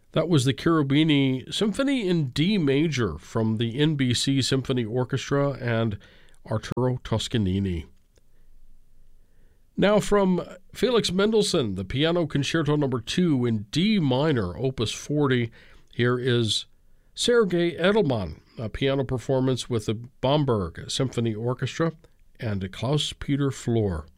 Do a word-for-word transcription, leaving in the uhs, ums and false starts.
That was the Cherubini Symphony in D major from the N B C Symphony Orchestra and Arturo Toscanini. Now from Felix Mendelssohn, the Piano Concerto Number two in D minor, Opus forty, here is Sergei Edelman, a piano performance with the Bamberg Symphony Orchestra and Klaus Peter Flor.